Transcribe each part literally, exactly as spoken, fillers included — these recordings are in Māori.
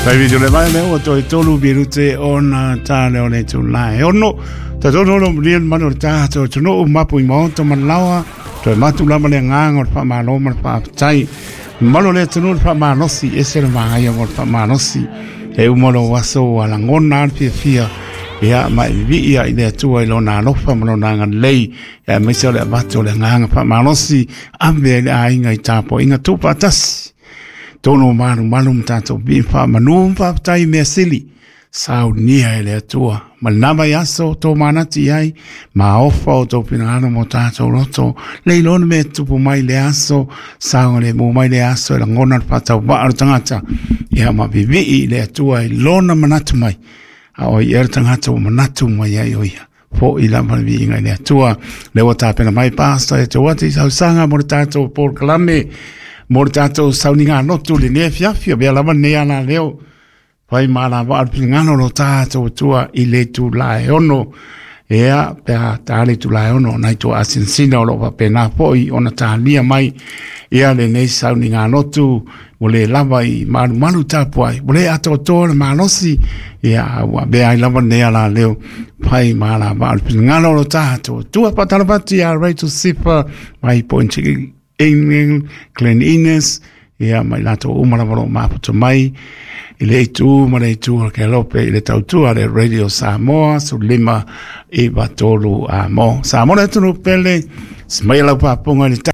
Vai video le vai leo to tolu birute ona ta leo le tu lai ono ta to no no mano ta to no mapu mo to man lawa to matu la male ngang fa ma lo man fa tai malo le tu no fa ma no si esel ma ya mo fa ma no si e u molo waso ala ngona fi fia ya ma vi ya ile tu ai lo na no fa mo na ngan lei ya me se le bato le ngang fa ma no si ambe ai ngai ta po inga tu patas tono manu malum tato bifa manum fa tai mesili sau nia ele tua manama yaso to manati ai ma ofo to pinano motato roto leilon me tu mai le aso sau le mo mai le aso la ngona pata ba tangata ya ma bibi le tua lona manatu mai au yer tangata manatu mai ai oia po ila malvi ngai le tua le wata pena mai pasta e to wati sau sanga mortato por clame mortato sauninga no tu le ne fia fia be la mane ana leo vai mala va ngano lo tato tua ile tu la ono ea pe tali tu la ono nai tu asinsina lo va pena poi ona talia mai ea le ne sauninga no tu ole lava i malu malu tapuai ole ato to le malosi ea wa be ai la mane ana leo vai mala va ngano lo tato tua patala patia right to sifa mai ponchi Engel, Glen Ines, ia mai lato umaravaro maputo mai, ile itu mara itu ke lope ile tautu ale Radio Samoa su lima e batolu a mo. Samoa tu no pele, smaila pa ponga ni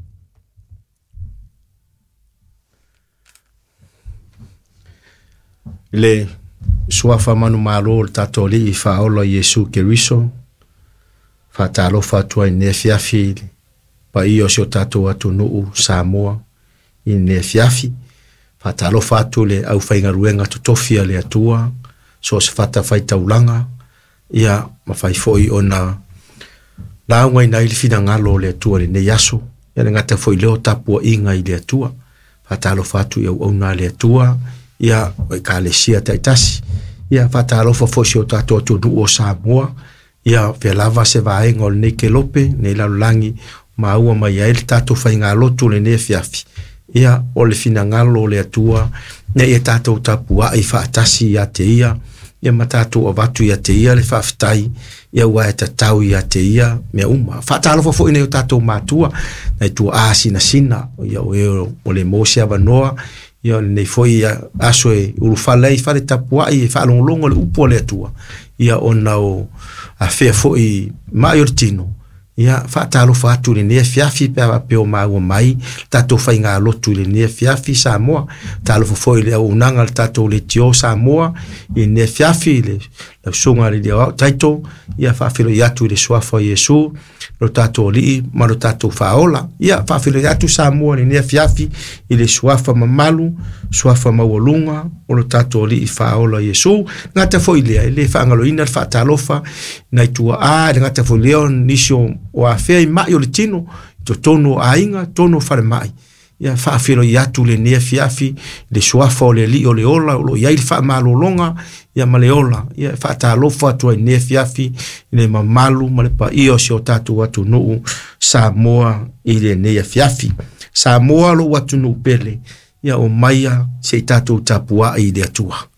ile suafa manu malo tatoli fa olo Yesu Keriso, fa talo fa tua ne fiafi pa io si o tato atu nuu Samoa i ne fiafi fatalo fatu le au whainga ruenga tutofia le atua so se fata whai taulanga ia mawhai foi o na launga i naili fina ngalo le atua le ne yaso ia le ngata foi leo tapua inga i le atua fatalo fatu i au auna le atua ia ka le sia taitasi ia fatalo fa foi si o tato atu nuu o Samoa ia velava se vaenga o le neke lope ne lalulangi ma ua mai ai tato whainga lotu le ne fiafi. Ia o le fina ngalo le atua, ne ia tato tapua i whaatasi ia te ia, ia ma tato o watu ia te ia le whaafitai, ia ua e tatau ia te ia, mea uma. Whaatalo fafo ina i tato matua, na i tua aasina sina, ia o eo o le mose avanoa, ia le nei foi ia aso e urufalei whare tapua i e whaalongolongo le upo le atua, ia o nao a whea fo i maiortino, ia fatalo fatu le ne fiafi pe ava pe o maua mai tato fainga lotu le ne fiafi Samoa talo fo ile o nanga tato le tio Samoa i ne fiafi le la songa le dia taito ia fa filo ia tu le soafa Yesu lo tato li ma lo tato faola ia fa filo ia tu Samoa le ne fiafi i le soafa mamalu soafa mawolunga o lo tato li faola Yesu ngata fo ile le fa ngalo ina fa talofa na tua a ngata fo leon nisio o a fea i mai o le tino, to tono a inga, tono fare mai. Ia wha whiro i atu le nea fiafi, le suafa o le li o le ola, o lo iai wha malo longa, ia ma le ola. Ia wha ta alofa atua i nea fiafi, i le mamalu, ma le pa io si o tatu atu nuu Samoa i le nea fiafi. Samoa lo watu nuu pele, ia o maia se tatu tapua i le atua.